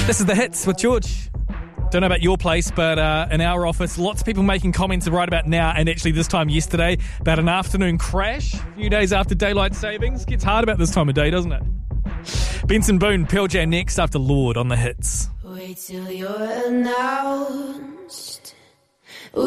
This is The Hits with George. Don't know about your place, but in our office, lots of people making comments right about now and actually this time yesterday about an afternoon crash a few days after daylight savings. Gets hard about this time of day, doesn't it? Benson Boone, Pearl Jam next after Lord on The Hits. Wait till you're announced.